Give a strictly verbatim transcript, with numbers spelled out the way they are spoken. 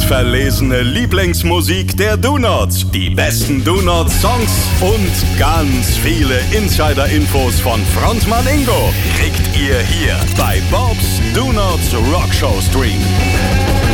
handverlesene Lieblingsmusik der Donuts, die besten Donuts-Songs und ganz viele Insider-Infos von Frontmann Ingo kriegt ihr hier bei Bob's Donuts Rockshow Stream.